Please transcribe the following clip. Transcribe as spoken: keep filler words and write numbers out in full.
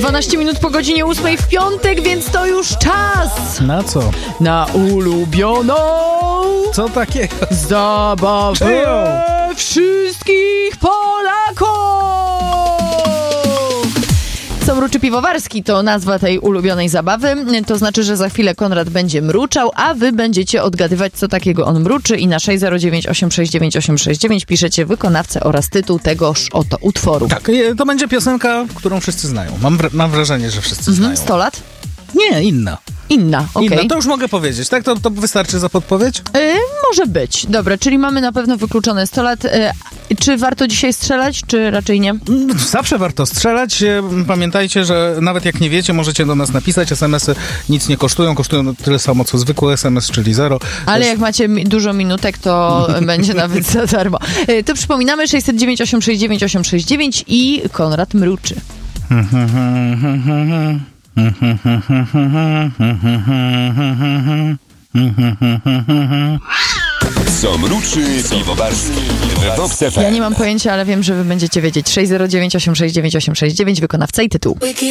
dwanaście minut po godzinie ósmej w piątek, więc to już czas Na co? na ulubioną Co takiego? zabawę Czyją? wszystkich Polaków! Mruczy Piwowarski to nazwa tej ulubionej zabawy. To znaczy, że za chwilę Konrad będzie mruczał, a wy będziecie odgadywać, co takiego on mruczy i na sześć zero dziewięć osiem sześć dziewięć osiem sześć dziewięć piszecie wykonawcę oraz tytuł tegoż oto utworu. Tak, to będzie piosenka, którą wszyscy znają. Mam, wra- mam wrażenie, że wszyscy Mhm, znają. sto lat? Nie, inna. Inna, okej. Inna, to już mogę powiedzieć, tak? To, to wystarczy za podpowiedź? Y, może być. Dobra, czyli mamy na pewno wykluczone sto lat. Y, czy warto dzisiaj strzelać, czy raczej nie? Zawsze warto strzelać. Pamiętajcie, że nawet jak nie wiecie, możecie do nas napisać. es em esy nic nie kosztują, kosztują tyle samo, co zwykły es em es, czyli zero. Ale Też... jak macie mi- dużo minutek, to będzie nawet za darmo. Y, to przypominamy sześć zero dziewięć osiem sześć dziewięć osiem sześć dziewięć i Konrad mruczy. Co mruczy Piwowarski w Vox F M. Ja nie mam pojęcia, ale wiem, że wy będziecie wiedzieć. sześć zero dziewięć osiem sześć dziewięć osiem sześć dziewięć, wykonawca i tytuł.